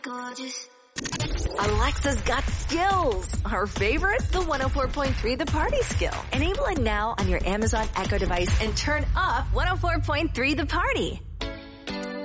Gorgeous. Alexa's got skills. Her favorite? The 104.3 The Party skill. Enable it now on your Amazon Echo device and turn up 104.3 The Party.